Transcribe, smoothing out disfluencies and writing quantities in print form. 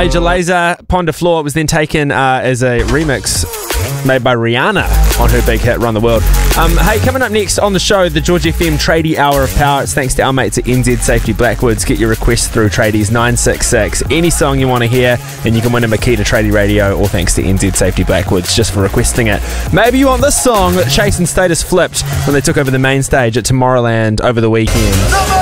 Major Lazer, Pond de Floor was then taken as a remix made by Rihanna on her big hit Run the World. Hey, coming up next on the show, the George FM Tradie Hour of Power. It's thanks to our mates at NZ Safety Blackwoods. Get your requests through Tradies 966. Any song you want to hear, and you can win a Makita Tradie Radio, or thanks to NZ Safety Blackwoods just for requesting it. Maybe you want this song that Chase and Status flipped when they took over the main stage at Tomorrowland over the weekend.